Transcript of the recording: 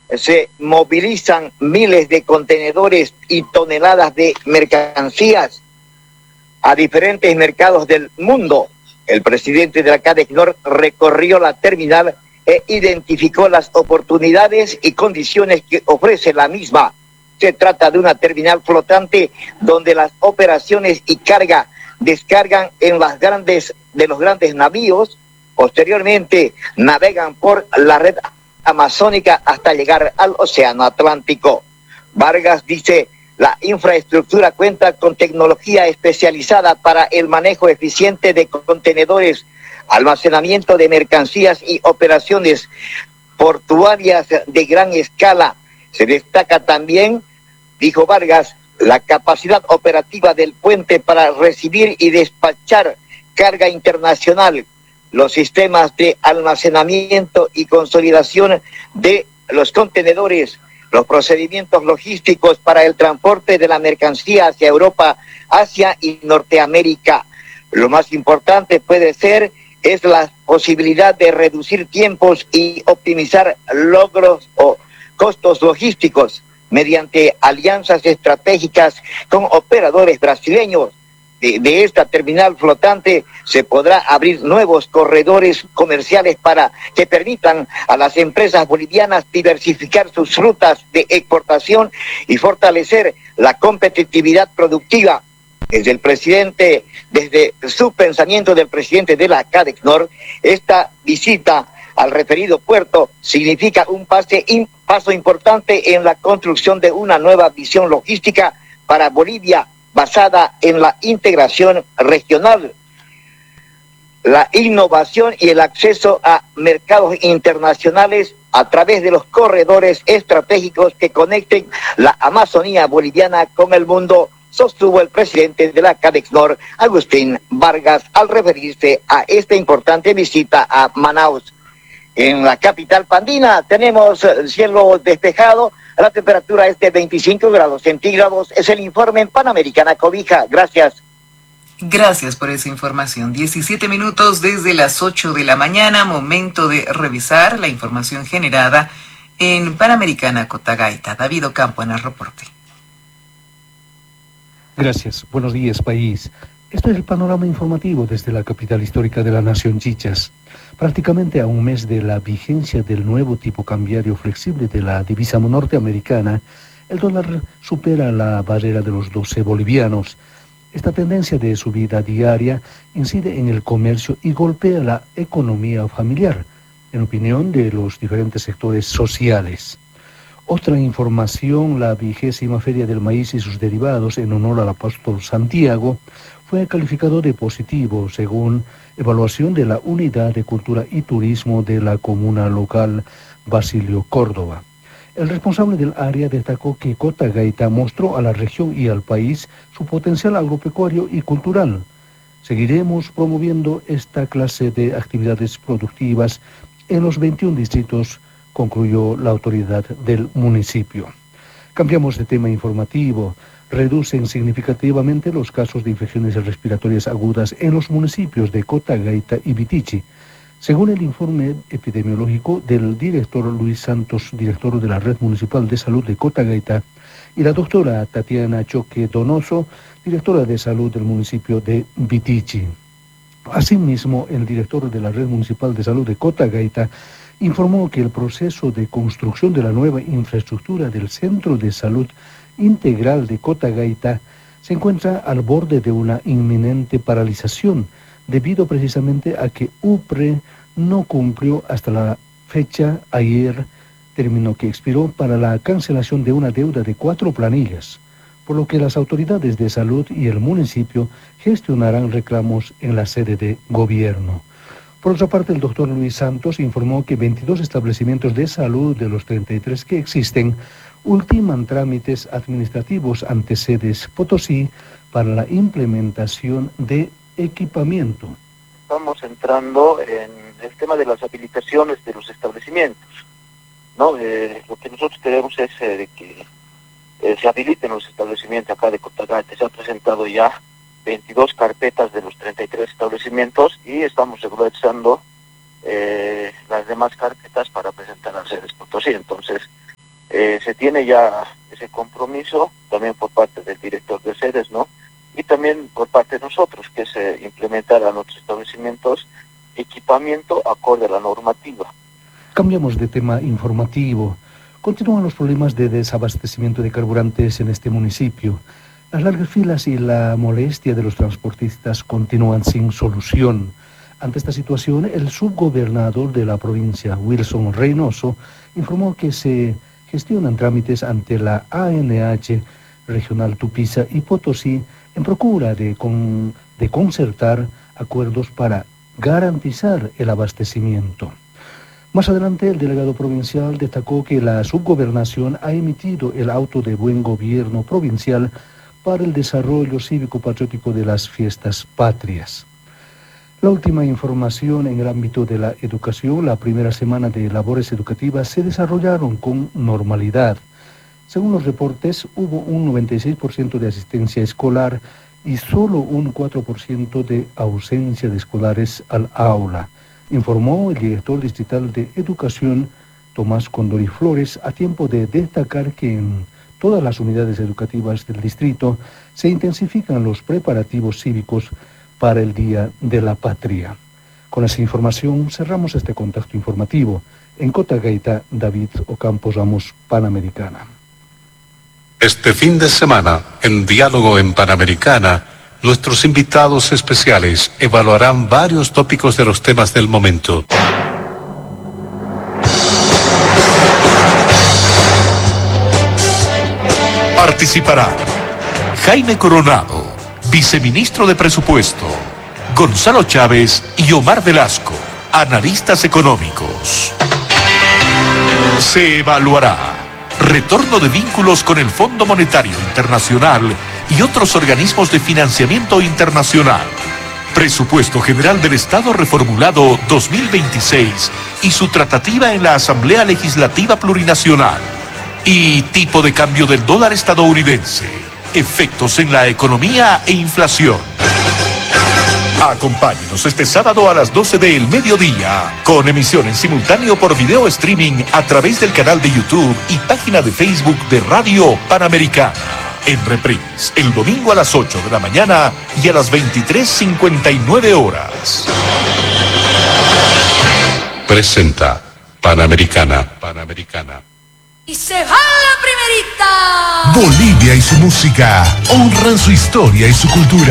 se movilizan miles de contenedores y toneladas de mercancías a diferentes mercados del mundo. El presidente de la CADECNOR recorrió la terminal e identificó las oportunidades y condiciones que ofrece la misma. Se trata de una terminal flotante donde las operaciones y carga descargan en los grandes navíos, posteriormente navegan por la red amazónica hasta llegar al Océano Atlántico. Vargas dice: la infraestructura cuenta con tecnología especializada para el manejo eficiente de contenedores, almacenamiento de mercancías y operaciones portuarias de gran escala. Se destaca también, dijo Vargas, la capacidad operativa del puente para recibir y despachar carga internacional, los sistemas de almacenamiento y consolidación de los contenedores, los procedimientos logísticos para el transporte de la mercancía hacia Europa, Asia y Norteamérica. Lo más importante es la posibilidad de reducir tiempos y optimizar logros o costos logísticos mediante alianzas estratégicas con operadores brasileños. De esta terminal flotante se podrá abrir nuevos corredores comerciales para que permitan a las empresas bolivianas diversificar sus rutas de exportación y fortalecer la competitividad productiva. Desde su pensamiento del presidente de la CADECNOR, esta visita al referido puerto significa un paso importante en la construcción de una nueva visión logística para Bolivia, basada en la integración regional, la innovación y el acceso a mercados internacionales a través de los corredores estratégicos que conecten la Amazonía boliviana con el mundo, sostuvo el presidente de la CADECNOR, Agustín Vargas, al referirse a esta importante visita a Manaus. En la capital andina tenemos cielo despejado, la temperatura es de 25 grados centígrados. Es el informe en Panamericana Cobija. Gracias. Gracias por esa información. 17 minutos desde las 8 de la mañana, momento de revisar la información generada en Panamericana Cotagaita. David Ocampo en el reporte. Gracias. Buenos días, país. Esto es el panorama informativo desde la capital histórica de la nación Chichas. Prácticamente a un mes de la vigencia del nuevo tipo cambiario flexible de la divisa norteamericana, el dólar supera la barrera de los 12 bolivianos. Esta tendencia de subida diaria incide en el comercio y golpea la economía familiar, en opinión de los diferentes sectores sociales. Otra información: la 20ª Feria del Maíz y sus derivados en honor al apóstol Santiago fue calificado de positivo según evaluación de la Unidad de Cultura y Turismo de la comuna local Basilio Córdoba. El responsable del área destacó que Cotagaita mostró a la región y al país su potencial agropecuario y cultural. Seguiremos promoviendo esta clase de actividades productivas en los 21 distritos, concluyó la autoridad del municipio. Cambiamos de tema informativo. Reducen significativamente los casos de infecciones respiratorias agudas en los municipios de Cotagaita y Vitichi. Según el informe epidemiológico del director Luis Santos, director de la Red Municipal de Salud de Cotagaita, y la doctora Tatiana Choque Donoso, directora de Salud del municipio de Vitichi. Asimismo, el director de la Red Municipal de Salud de Cotagaita informó que el proceso de construcción de la nueva infraestructura del Centro de Salud Integral de Cotagaita se encuentra al borde de una inminente paralización, debido precisamente a que UPRE no cumplió hasta la fecha, ayer, término que expiró para la cancelación de una deuda de 4 planillas, por lo que las autoridades de salud y el municipio gestionarán reclamos en la sede de gobierno. Por otra parte, el doctor Luis Santos informó que 22 establecimientos de salud de los 33 que existen ultiman trámites administrativos ante sedes Potosí para la implementación de equipamiento. Estamos entrando en el tema de las habilitaciones de los establecimientos, ¿no? Lo que nosotros queremos es de que se habiliten los establecimientos acá de Cotagaita. Se han presentado ya 22 carpetas de los 33 establecimientos y estamos regularizando las demás carpetas para presentar a sedes Potosí. Entonces, Se tiene ya ese compromiso también por parte del director de sedes, ¿no? Y también por parte de nosotros, que es implementar a nuestros establecimientos equipamiento acorde a la normativa. Cambiamos de tema informativo. Continúan los problemas de desabastecimiento de carburantes en este municipio. Las largas filas y la molestia de los transportistas continúan sin solución. Ante esta situación, el subgobernador de la provincia, Wilson Reynoso, informó que se gestionan trámites ante la ANH Regional Tupiza y Potosí en procura de concertar acuerdos para garantizar el abastecimiento. Más adelante, el delegado provincial destacó que la subgobernación ha emitido el auto de buen gobierno provincial para el desarrollo cívico-patriótico de las fiestas patrias. La última información en el ámbito de la educación: la primera semana de labores educativas se desarrollaron con normalidad. Según los reportes, hubo un 96% de asistencia escolar y solo un 4% de ausencia de escolares al aula, informó el director distrital de Educación, Tomás Condori Flores, a tiempo de destacar que en todas las unidades educativas del distrito se intensifican los preparativos cívicos para el Día de la Patria. Con esa información cerramos este contacto informativo. En Cotagaita, David Ocampo Ramos, Panamericana. Este fin de semana, en Diálogo en Panamericana, nuestros invitados especiales evaluarán varios tópicos de los temas del momento. Participarán Jaime Coronado, viceministro de Presupuesto, Gonzalo Chávez y Omar Velasco, analistas económicos. Se evaluará retorno de vínculos con el Fondo Monetario Internacional y otros organismos de financiamiento internacional, Presupuesto General del Estado reformulado 2026 y su tratativa en la Asamblea Legislativa Plurinacional, y tipo de cambio del dólar estadounidense, efectos en la economía e inflación. Acompáñenos este sábado a las 12 del mediodía, con emisión en simultáneo por video streaming a través del canal de YouTube y página de Facebook de Radio Panamericana. En reprise, el domingo a las 8 de la mañana y a las 23:59 horas. Presenta Panamericana. Y se va la primerita. Bolivia y su música honran su historia y su cultura.